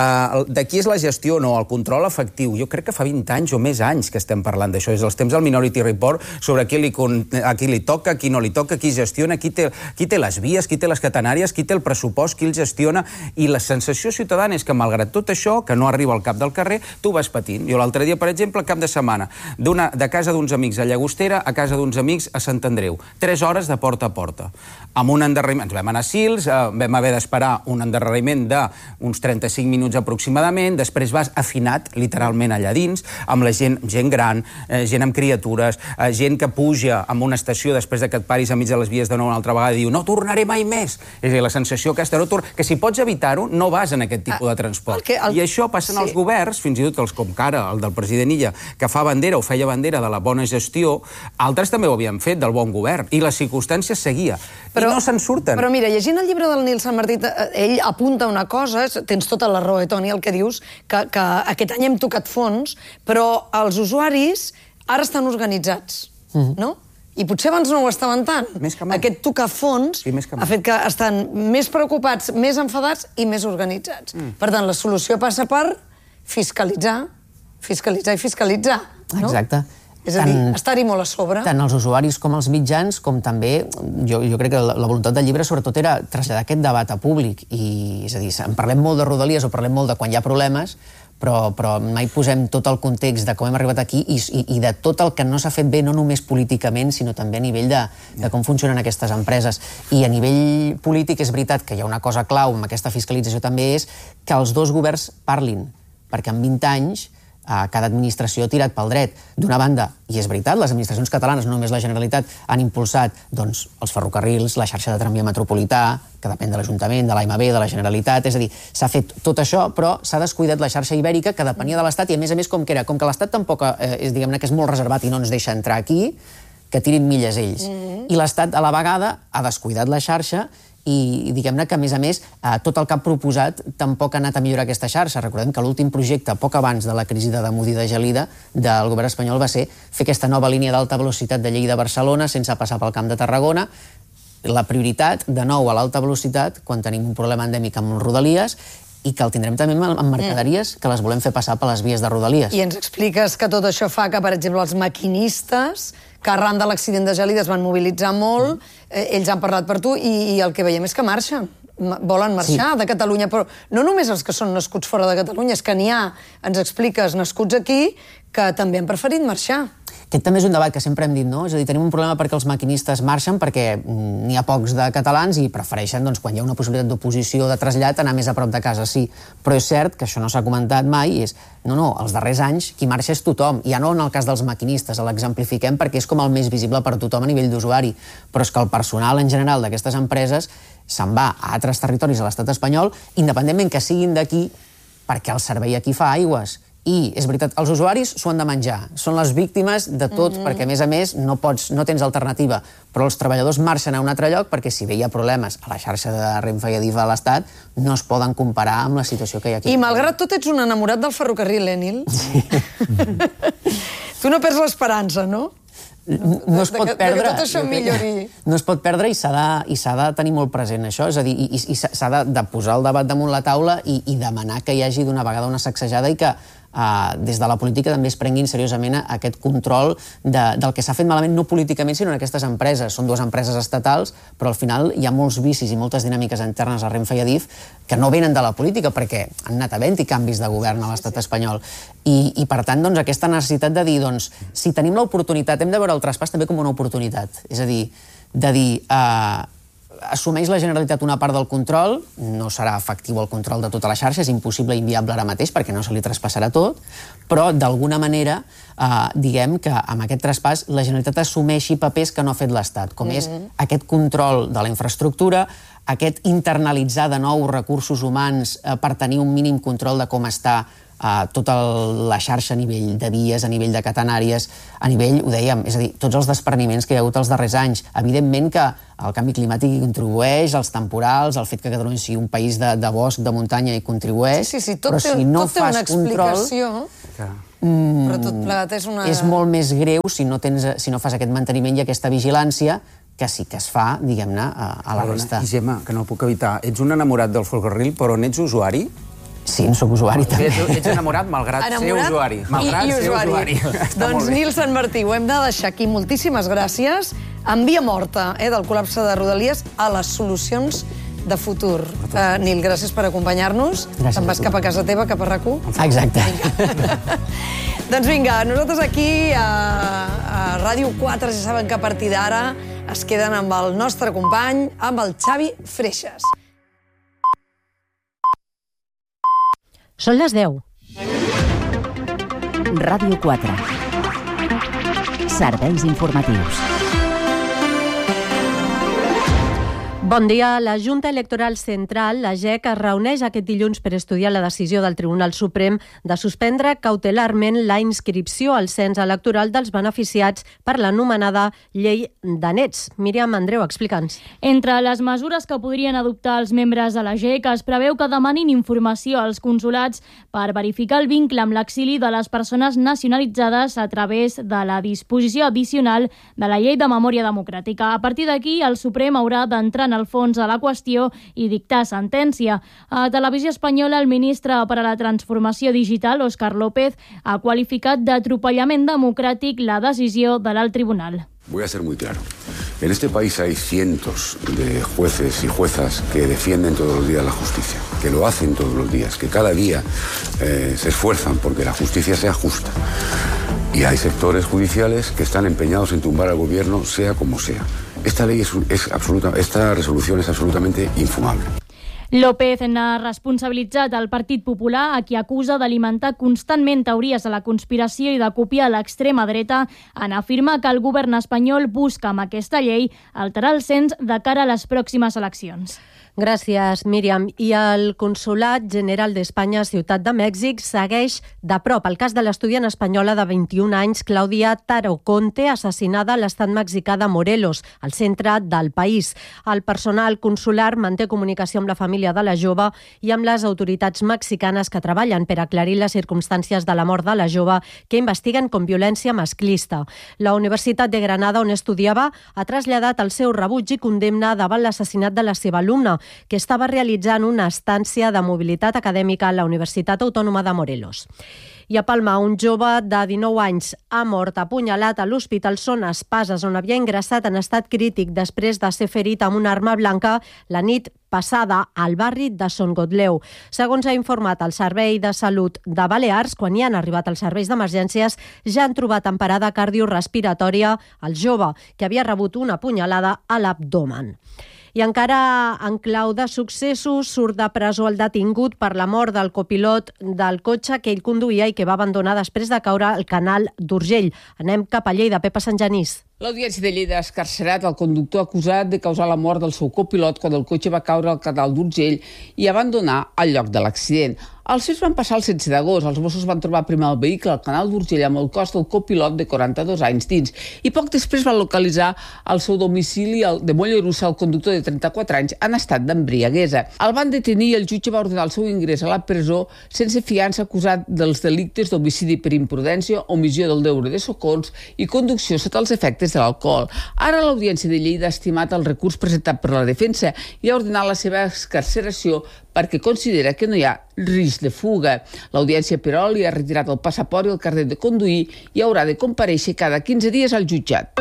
de qui és la gestió, no, el control efectiu. Jo crec que fa 20 anys o més anys que estem parlant d'això, és els temps del Minority Report, sobre a qui li toca, a qui no li toca, qui gestiona, qui té les vies, qui té les catenàries, qui té el pressupost, qui el gestiona, i la sensació ciutadana és que, malgrat tot això, que no arriba al cap del carrer, tu vas patint. Jo l'altre dia, per exemple, cap de setmana, de casa d'uns amics a Llagostera a casa d'uns amics a Sant Andreu. 3 hores de porta a porta. Amb un endarreriment, ens vam anar a Sils, vam haver d'esperar un endarreriment d'uns 35 minuts aproximadament, després vas afinat, literalment allà dins, amb la gent gran, gent amb criatures, gent que puja amb una estació després que et paris a mig de les vies de nou una altra vegada i diu no tornaré mai més. És a dir, la sensació aquesta, que si pots evitar-ho, no vas en aquest tipus de transport. I això passa en els governs, fins i tot els com ara, el del president Illa, que fa bandera o feia bandera de la bona gestió, altres també ho havien fet, del bon govern, i les circumstàncies seguia. I no se'n surten. Però mira, llegint el llibre del Nil Sant Martí, ell apunta una cosa, tens tota la raó, Toni, el que dius, que aquest any hem tocat fons, però els usuaris ara estan organitzats, no? I potser abans no ho estaven tant. Aquest tocar fons ha fet que estan més preocupats, més enfadats i més organitzats. Per tant, la solució passa per fiscalitzar i fiscalitzar. Exacte. És a dir, estar-hi molt a sobre. Tant els usuaris com els mitjans, com també, jo crec que la voluntat del llibre sobretot era traslladar aquest debat a públic. És a dir, en parlem molt de Rodalies o parlem molt de quan hi ha problemes, però mai posem tot el context de com hem arribat aquí i de tot el que no s'ha fet bé, no només políticament, sinó també a nivell de com funcionen aquestes empreses. I a nivell polític és veritat que hi ha una cosa clau amb aquesta fiscalització també és que els dos governs parlin, perquè en 20 anys cada administració ha tirat pel dret. D'una banda, i és veritat, les administracions catalanes, no només la Generalitat, han impulsat els ferrocarrils, la xarxa de tramvia metropolità, que depèn de l'Ajuntament, de l'AMB, de la Generalitat, és a dir, s'ha fet tot això, però s'ha descuidat la xarxa ibèrica, que depenia de l'Estat, i a més com que l'Estat tampoc diguem-ne que és molt reservat i no ens deixa entrar aquí, que tirin milles ells. I l'Estat, a la vegada, ha descuidat la xarxa i diguem-ne que, a més, tot el que ha proposat tampoc ha anat a millorar aquesta xarxa. Recordem que l'últim projecte, poc abans de la crisi de Damunt i de Gelida, del govern espanyol va ser fer aquesta nova línia d'alta velocitat de Lleida a Barcelona sense passar pel Camp de Tarragona. La prioritat, de nou, a l'alta velocitat, quan tenim un problema endèmic amb Rodalies, i que el tindrem també amb mercaderies que les volem fer passar per les vies de Rodalies. I ens expliques que tot això fa que, per exemple, els maquinistes, que arran de l'accident de Gelida es van mobilitzar molt, ells han parlat per tu, i el que veiem és que marxen. Volen marxar de Catalunya, però no només els que són nascuts fora de Catalunya, és que n'hi ha, ens expliques, nascuts aquí, que també han preferit marxar. Aquest també és un debat que sempre hem dit, no? És a dir, tenim un problema perquè els maquinistes marxen perquè n'hi ha pocs de catalans i prefereixen, doncs, quan hi ha una possibilitat d'oposició de trasllat, anar més a prop de casa, sí. Però és cert que això no s'ha comentat mai i és, no, els darrers anys qui marxa és tothom. Ja no en el cas dels maquinistes, l'exemplifiquem perquè és com el més visible per tothom a nivell d'usuari, però és que el personal en general d'aquestes empreses se'n va a altres territoris de l'estat espanyol, independentment que siguin d'aquí, perquè el servei aquí fa aigües. I, és veritat, els usuaris s'ho han de menjar. Són les víctimes de tot, perquè, a més, no tens alternativa. Però els treballadors marxen a un altre lloc perquè, si bé hi ha problemes a la xarxa de Renfe i Adif a l'Estat, no es poden comparar amb la situació que hi ha aquí. I, malgrat tot, ets un enamorat del ferrocarril, Nil? Sí. Tu no perds l'esperança, no? No es pot perdre. Que tot això millori. No es pot perdre i s'ha de tenir molt present això, és a dir, i s'ha de posar el debat damunt la taula i demanar que hi hagi d'una vegada una sacsejada i que des de la política també es prenguin seriosament aquest control del que s'ha fet malament, no políticament, sinó en aquestes empreses. Són dues empreses estatals, però al final hi ha molts vicis i moltes dinàmiques internes a Renfe i Adif que no venen de la política, perquè han anat havent-hi canvis de govern a l'estat espanyol. I per tant, aquesta necessitat de dir, si tenim l'oportunitat, hem de veure el traspàs també com una oportunitat. És a dir, assumeix la Generalitat una part del control, no serà efectiu el control de tota la xarxa, és impossible i inviable ara mateix perquè no se li traspassarà tot, però d'alguna manera diguem que amb aquest traspàs la Generalitat assumeixi papers que no ha fet l'Estat, com és aquest control de la infraestructura, aquest internalitzar de nou recursos humans per tenir un mínim control de com està tota la xarxa a nivell de vies, a nivell de catenàries, a nivell, ho dèiem, és a dir, tots els despreniments que hi ha hagut els darrers anys. Evidentment que el canvi climàtic hi contribueix, els temporals, el fet que Catalunya sigui un país de bosc, de muntanya hi contribueix, però si no fas control... Però tot plegat és una... És molt més greu si no fas aquest manteniment i aquesta vigilància que sí que es fa, diguem-ne, a la resta. I Gemma, que no puc evitar, ets un enamorat del ferrocarril, però n'ets usuari? Sí, en soc usuari també. Ets enamorat malgrat ser usuari. Malgrat ser usuari. Doncs Nil Sant Martí, ho hem de deixar aquí. Moltíssimes gràcies. En via morta del col·lapse de Rodalies a les solucions de futur. Nil, gràcies per acompanyar-nos. Te'n vas cap a casa teva, cap a RAC1? Exacte. Doncs vinga, nosaltres aquí a Ràdio 4 ja saben que a partir d'ara es queden amb el nostre company, amb el Xavi Freixas. Són les 10. Ràdio 4. Serveis informatius. Bon dia. La Junta Electoral Central, la JEC, es reuneix aquest dilluns per estudiar la decisió del Tribunal Suprem de suspendre cautelarment la inscripció al cens electoral dels beneficiats per l'anomenada llei de nets. Míriam Andreu, explica'ns. Entre les mesures que podrien adoptar els membres de la JEC es preveu que demanin informació als consulats per verificar el vincle amb l'exili de les persones nacionalitzades a través de la disposició addicional de la Llei de Memòria Democràtica. A partir d'aquí, el Suprem haurà d'entrar en el fons de la qüestió i dictar sentència. A Televisió Espanyola, el ministre per a la Transformació Digital, Óscar López, ha qualificat d'atropellament democràtic la decisió de l'alt tribunal. Voy a ser muy claro. En este país hay cientos de jueces y juezas que defienden todos los días la justicia, que lo hacen todos los días, que cada día se esfuerzan porque la justicia sea justa. Y hay sectores judiciales que están empeñados en tumbar al gobierno, sea como sea. Esta resolución es absolutamente infumable. López n'ha responsabilitzat el Partit Popular, a qui acusa d'alimentar constantment teories de la conspiració i de copiar l'extrema dreta, en afirmar que el govern espanyol busca amb aquesta llei alterar el cens de cara a les pròximes eleccions. Gràcies, Míriam. I el Consolat General d'Espanya a Ciutat de Mèxic segueix de prop el cas de l'estudiant espanyola de 21 anys, Clàudia Taroconte, assassinada a l'estat mexicà de Morelos, al centre del país. El personal consular manté comunicació amb la família de la jove i amb les autoritats mexicanes que treballen per aclarir les circumstàncies de la mort de la jove, que investiguen com violència masclista. La Universitat de Granada, on estudiava, ha traslladat el seu rebuig i condemna davant l'assassinat de la seva alumna. que estava realitzant una estància de mobilitat acadèmica a la Universitat Autònoma de Morelos. I a Palma, un jove de 19 anys ha mort apunyalat a l'Hospital Son Espases, on havia ingressat en estat crític després de ser ferit amb una arma blanca la nit passada al barri de Son Godleu. Segons ha informat el Servei de Salut de Balears, quan hi han arribat els serveis d'emergències, ja han trobat en parada cardiorespiratòria el jove, que havia rebut una punyalada a l'abdomen. I encara en clau de successos, surt de presó el detingut per la mort del copilot del cotxe que ell conduïa i que va abandonar després de caure al canal d'Urgell. Anem cap a Lleida, Pepa Sant Genís. L'Audiència de Lleida ha escarcerat el conductor acusat de causar la mort del seu copilot quan el cotxe va caure al canal d'Urgell i abandonar el lloc de l'accident. Els fets van passar el 16 d'agost. Els Mossos van trobar primer el vehicle al canal d'Urgell amb el cos del copilot de 42 anys dins i poc després van localitzar al seu domicili de Mollerussa el conductor de 34 anys en estat d'embriaguesa. El van detenir i el jutge va ordenar el seu ingrés a la presó sense fiança, acusat dels delictes d'homicidi per imprudència, omissió del deure de socors i conducció sota els efectes de l'alcohol. Ara l'Audiència de Lleida ha estimat el recurs presentat per la defensa i ha ordenat la seva excarceració perquè considera que no hi ha risc de fuga. L'Audiència, però, li ha retirat el passaport i el carnet de conduir i haurà de comparèixer cada 15 dies al jutjat.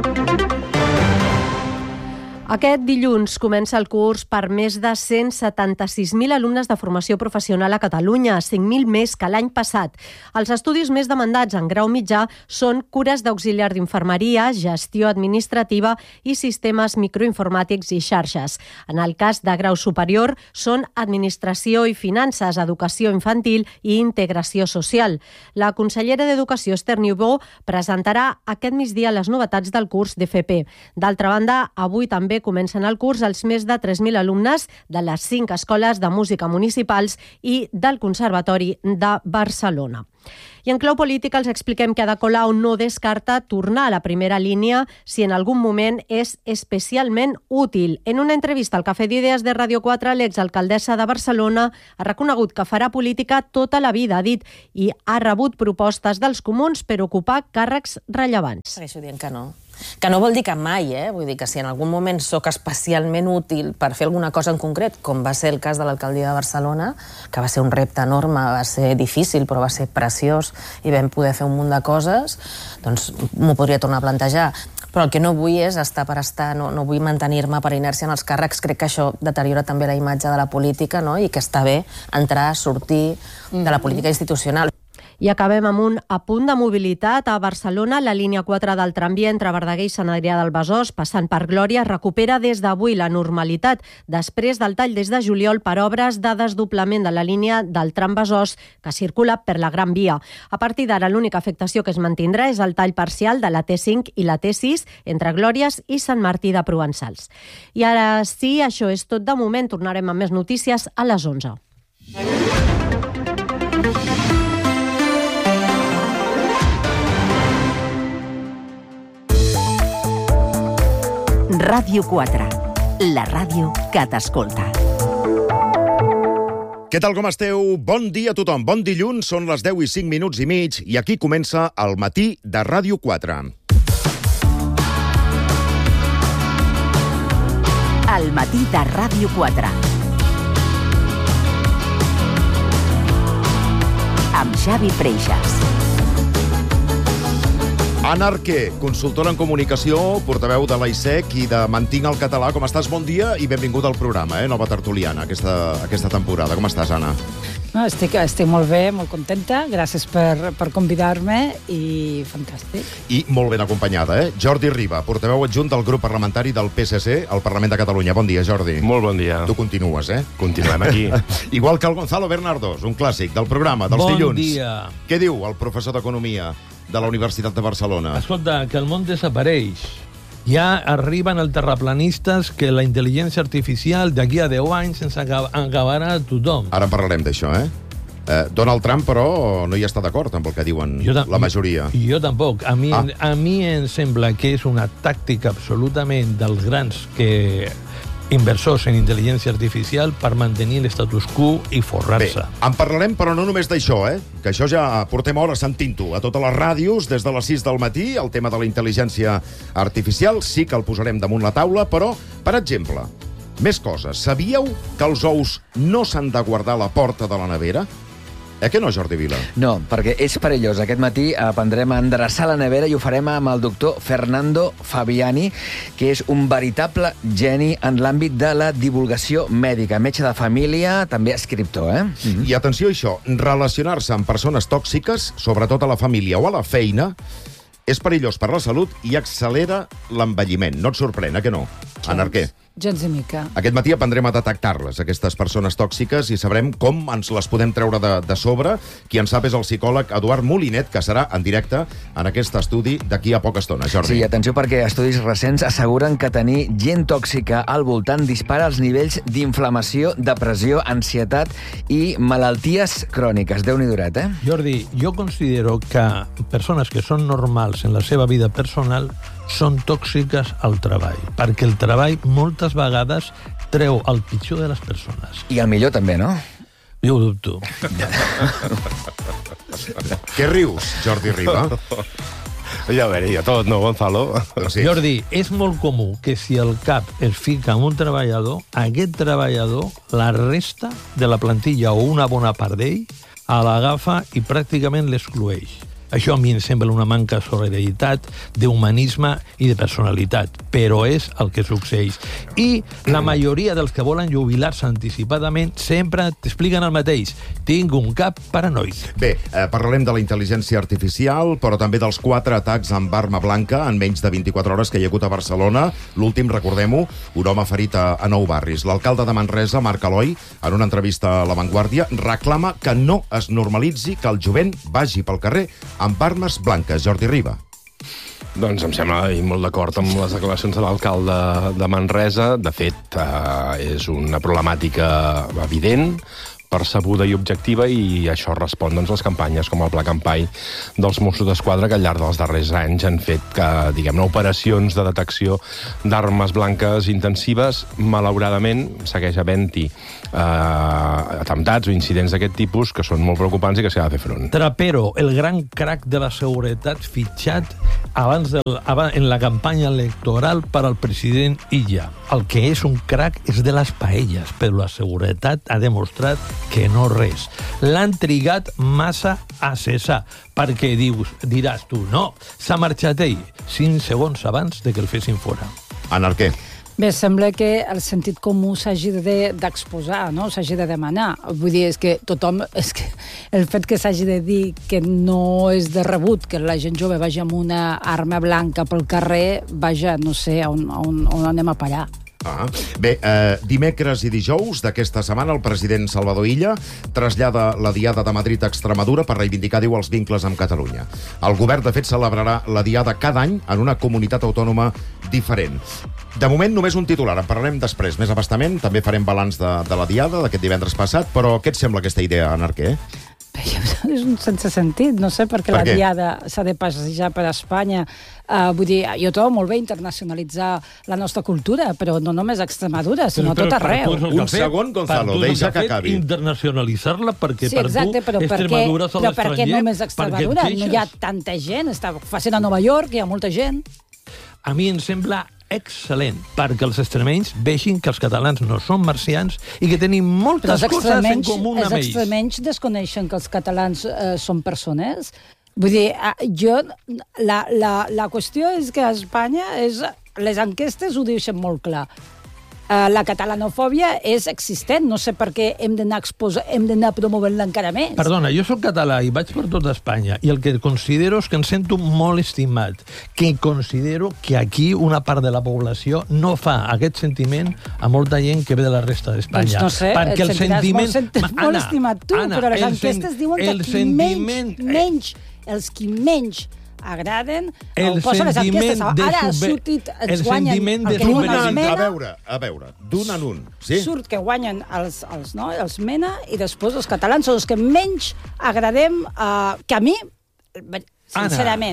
Aquest dilluns comença el curs per més de 176.000 alumnes de formació professional a Catalunya, 5.000 més que l'any passat. Els estudis més demandats en grau mitjà són cures d'auxiliar d'infermeria, gestió administrativa i sistemes microinformàtics i xarxes. En el cas de grau superior són administració i finances, educació infantil i integració social. La consellera d'Educació, Esther Niubó, presentarà aquest migdia les novetats del curs d'FP. D'altra banda, avui també comencen el curs els més de 3.000 alumnes de les 5 escoles de música municipals i del Conservatori de Barcelona. I en clau política els expliquem que Ada Colau no descarta tornar a la primera línia si en algun moment és especialment útil. En una entrevista al Cafè d'Idees de Ràdio 4, l'exalcaldessa de Barcelona ha reconegut que farà política tota la vida, ha dit, i ha rebut propostes dels comuns per ocupar càrrecs rellevants. Segueixo dient que no. Que no vol dir que mai, Vull dir que si en algun moment sóc especialment útil per fer alguna cosa en concret, com va ser el cas de l'alcaldia de Barcelona, que va ser un repte enorme, va ser difícil, però va ser preciós i vam poder fer un munt de coses, doncs m'ho podria tornar a plantejar. Però el que no vull és estar per estar, no vull mantenir-me per inèrcia en els càrrecs. Crec que això deteriora també la imatge de la política, no? I que està bé entrar, sortir de la política institucional. I acabem amb un apunt de mobilitat. A Barcelona, la línia 4 del tramvia entre Verdaguer i Sant Adrià del Besòs, passant per Glòria, recupera des d'avui la normalitat, després del tall des de juliol per obres de desdoblament de la línia del tram Besòs que circula per la Gran Via. A partir d'ara, l'única afectació que es mantindrà és el tall parcial de la T5 i la T6 entre Glòries i Sant Martí de Provençals. I ara sí, això és tot de moment. Tornarem amb més notícies a les 11. Ràdio 4, la ràdio que t'escolta. Què tal, com esteu? Bon dia a tothom. Bon dilluns, són les 10 i 5 minuts i mig i aquí comença el matí de Ràdio 4. El matí de Ràdio 4. Amb Xavi Freixas. Anna Arquer, consultora en comunicació, portaveu de l'AISEC i de Mantinc el Català. Com estàs? Bon dia i benvingut al programa, nova tertuliana, aquesta temporada. Com estàs, Anna? No, estic molt bé, molt contenta. Gràcies per convidar-me i fantàstic. I molt ben acompanyada, Jordi Riba, portaveu adjunt del grup parlamentari del PSC al Parlament de Catalunya. Bon dia, Jordi. Molt bon dia. Tu continues, Continuem aquí. Igual que el Gonzalo Bernardos, un clàssic del programa, dels dilluns. Bon dia. Què diu el professor d'Economia de la Universitat de Barcelona? Escolta, que el món desapareix. Ja arriben els terraplanistes que la intel·ligència artificial d'aquí a 10 anys ens acabarà tothom. Ara en parlarem d'això, Donald Trump, però, no hi està d'acord amb el que diuen la majoria. Jo tampoc. A mi em sembla que és una tàctica absolutament dels grans inversors en intel·ligència artificial per mantenir l'estatus quo i forrar-se. Bé, en parlarem, però no només d'això, que això ja portem hores sentint-ho a totes les ràdios des de les 6 del matí, el tema de la intel·ligència artificial sí que el posarem damunt la taula, però, per exemple, Més coses. Sabíeu que els ous no s'han de guardar a la porta de la nevera? Que no, Jordi Vila? No, perquè és perillós. Aquest matí aprendrem a endreçar la nevera i ho farem amb el doctor Fernando Fabiani, que és un veritable geni en l'àmbit de la divulgació mèdica. Metge de família, també escriptor, I atenció a això, relacionar-se amb persones tòxiques, sobretot a la família o a la feina, és perillós per la salut i accelera l'envelliment. No et sorprèn, que no? Anarquer. Gens de mica. Aquest matí aprendrem a detectar-les, aquestes persones tòxiques, i sabrem com ens les podem treure de sobre. Qui en sap és el psicòleg Eduard Molinet, que serà en directe en aquest estudi d'aquí a poca estona. Jordi. Sí, atenció, perquè estudis recents asseguren que tenir gent tòxica al voltant dispara els nivells d'inflamació, depressió, ansietat i malalties cròniques. Déu-n'hi-do, Jordi, jo considero que persones que són normals en la seva vida personal són tòxiques al treball, perquè el treball moltes vegades treu el pitjor de les persones. I el millor també, no? Jo ho dubto. Què rius, Jordi Riba? Ja veuré, jo tot, no, Gonzalo? Sí. Jordi, és molt comú que si el cap es fica amb un treballador, aquest treballador, la resta de la plantilla o una bona part d'ell, l'agafa i pràcticament l'excloeix. Això a mi em sembla una manca de solidaritat, d'humanisme i de personalitat, però és el que succeeix. I la majoria dels que volen jubilar-se anticipadament sempre t'expliquen el mateix. Tinc un cap paranoic. Bé, parlarem de la intel·ligència artificial, però també dels 4 atacs amb arma blanca en menys de 24 hores que hi ha hagut a Barcelona. L'últim, recordem-ho, un home ferit a 9 barris. L'alcalde de Manresa, Marc Aloi, en una entrevista a La Vanguardia, reclama que no es normalitzi que el jovent vagi pel carrer amb armes blanques. Jordi Riba. Doncs em sembla molt d'acord amb les declaracions de l'alcalde de Manresa. De fet, és una problemàtica evident, percebuda i objectiva, i això respon les campanyes com el Pla Campai dels Mossos d'Esquadra, que al llarg dels darrers anys han fet que, diguem-ne, operacions de detecció d'armes blanques intensives. Malauradament, segueix havent-hi atemptats o incidents d'aquest tipus que són molt preocupants i que s'hi ha de fer front. Trapero, el gran crac de la seguretat, fitxat en la campanya electoral per al president Illa. El que és un crac és de les paelles, però la seguretat ha demostrat que no res. L'han trigat massa a cessar, perquè diràs tu, no, s'ha marxat ell 5 segons abans de que el fessin fora. Anarquer. Bé, sembla que el sentit comú s'hagi d'exposar, no? S'hagi de demanar. Vull dir, és que el fet que s'hagi de dir que no és de rebut que la gent jove vagi amb una arma blanca pel carrer, vaja, no sé on anem a parar. Bé, dimecres i dijous d'aquesta setmana el president Salvador Illa trasllada la Diada de Madrid a Extremadura per reivindicar, diu, els vincles amb Catalunya. El govern, de fet, celebrarà la Diada cada any en una comunitat autònoma diferent. De moment, només un titular. En parlarem després, més abastament. També farem balanç de la Diada d'aquest divendres passat. Però què et sembla aquesta idea, Anarquer? És un sense sentit. No sé per què la Diada s'ha de passejar per Espanya. Vull dir, jo trobo molt bé internacionalitzar la nostra cultura, però no només a Extremadura, sinó a tot arreu. Un segon, Gonzalo, deixa que acabi. Internacionalitzar-la perquè per tu Extremadura són l'estranger. Però per què només Extremadura? No hi ha tanta gent. Està fent a Nova York, hi ha molta gent. A mi em sembla excel·lent, perquè els extremenys vegin que els catalans no són marcians i que tenim moltes coses en comú amb ells. Els extremenys desconeixen que els catalans són persones? Vull dir, la qüestió és que a Espanya les enquestes ho deixen molt clar. La catalanofòbia és existent, no sé per què hem d'anar promovent-la encara més. Perdona, jo soc català i vaig per tota Espanya i el que considero és que em sento molt estimat, que considero que aquí una part de la població no fa aquest sentiment a molta gent que ve de la resta d'Espanya. Doncs no sé, et sentiràs molt estimat tu, però les enquestes diuen que els qui menys agraden, el sentiment de ara sortit, ens guanyen el que diuen els Mena. A veure, d'un en un. Sí? Surt que guanyen els Mena i després els catalans són els que menys agradem, que a mi, sincerament,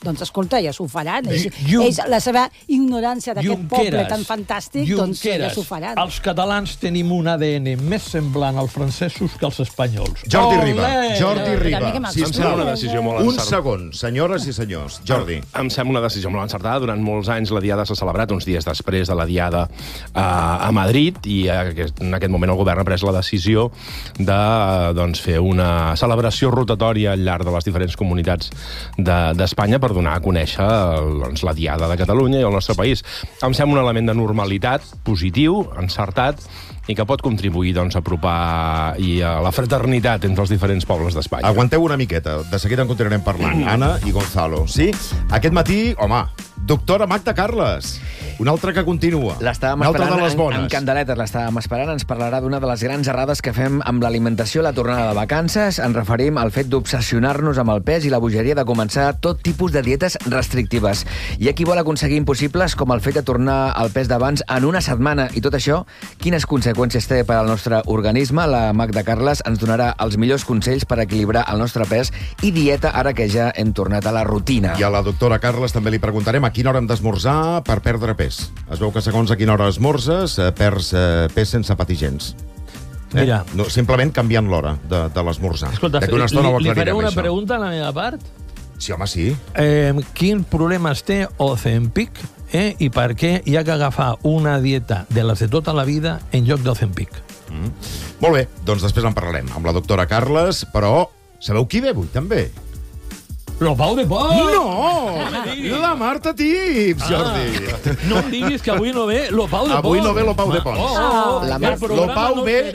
Doncs escolta, ja s'ho faran. Ells, la seva ignorància d'aquest poble tan fantàstic, doncs ja s'ho faran. Els catalans tenim un ADN més semblant als francesos que als espanyols. Jordi Riba, sisplau. Una decisió molt encertada. Un segon, senyores i senyors. Jordi. Em sembla una decisió molt encertada. Durant molts anys la Diada s'ha celebrat uns dies després de la Diada a Madrid i en aquest moment el govern ha pres la decisió de fer una celebració rotatòria al llarg de les diferents comunitats d'Espanya per donar a conèixer la Diada de Catalunya i el nostre país. Em sembla un element de normalitat positiu, encertat, i que pot contribuir a apropar a la fraternitat entre els diferents pobles d'Espanya. Aguanteu una miqueta, de seguida en continuarem parlant. Anna i Gonzalo, sí? Aquest matí, home, doctora Magda Carles, una altra que continua. L'estàvem esperant en candeletes, l'estàvem esperant. Ens parlarà d'una de les grans errades que fem amb l'alimentació a la tornada de vacances. Ens referim al fet d'obsessionar-nos amb el pes i la bogeria de començar tot tipus de dietes restrictives. Hi ha qui vol aconseguir impossibles com el fet de tornar al pes d'abans en una setmana. I tot això, quines conseqüències té per al nostre organisme? La Magda Carles ens donarà els millors consells per equilibrar el nostre pes i dieta ara que ja hem tornat a la rutina. I a la doctora Carles també li preguntarem a quina hora hem d'esmorzar per perdre pes. Es veu que segons a quina hora esmorzes perds pes sense patir gens. Mira. No, simplement canviant l'hora de l'esmorzar. Escolta, li faré una pregunta a la meva part? Sí, home, sí. Quin problemes té Ozempic i per què hi ha que agafar una dieta de les de tota la vida en lloc d'Ozempic? Molt bé, doncs després en parlarem amb la doctora Carles, però sabeu qui ve avui, també? Lo Pau de Pol! No! La Marta Tips, Jordi. No em diguis que avui no ve Lo Pau de Pol. Avui no ve Lo Pau de Pol. Lo Pau ve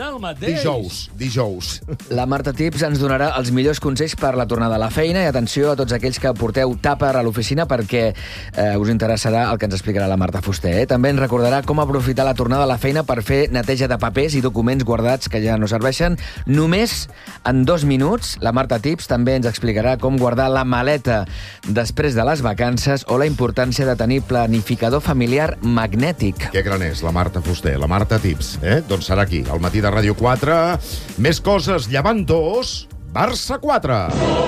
dijous. La Marta Tips ens donarà els millors consells per la tornada a la feina i atenció a tots aquells que porteu tàper a l'oficina perquè us interessarà el que ens explicarà la Marta Fuster. També ens recordarà com aprofitar la tornada a la feina per fer neteja de papers i documents guardats que ja no serveixen. Només en 2 minuts, la Marta Tips també ens explicarà com guardar la maleta després de les vacances o la importància de tenir planificador familiar magnètic. Que gran és la Marta Fuster, la Marta Tips. Doncs serà aquí, al matí de Ràdio 4. Més coses, Llevant 2, Barça 4.